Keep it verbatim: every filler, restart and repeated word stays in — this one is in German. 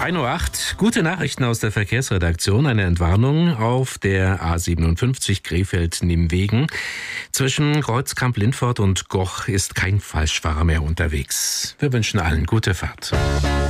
ein Uhr acht, gute Nachrichten aus der Verkehrsredaktion. Eine Entwarnung auf der A siebenundfünfzig Krefeld-Nimwegen. Zwischen Kreuzkamp-Lindfort und Goch ist kein Falschfahrer mehr unterwegs. Wir wünschen allen gute Fahrt.